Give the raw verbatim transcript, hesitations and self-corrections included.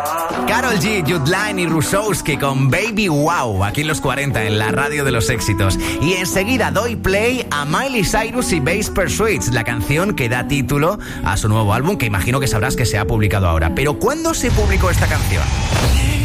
Karol G, Judline y Rusowski con Baby Wow, aquí en los cuarenta, en la radio de los éxitos. Y enseguida doy play a Miley Cyrus y Bass Pursuits, la canción que da título a su nuevo álbum, que imagino que sabrás que se ha publicado ahora. Pero ¿cuándo se publicó esta canción?